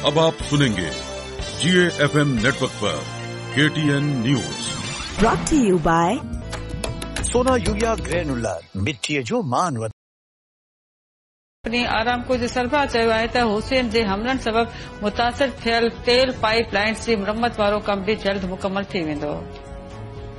अब आप सुनेंगे GAFM नेटवर्क पर KTN news. Brought to you by सोना यूरिया ग्रेनुलर मिट्टी जो मान अपनी आराम को सरबराह चयो आहे त हुसैन जे हमलनि सबब मुतासिर थियल तेल पाइप लाइन जी मुरम्मत वारो कम भी जल्द मुकम्मल थी वेंदो।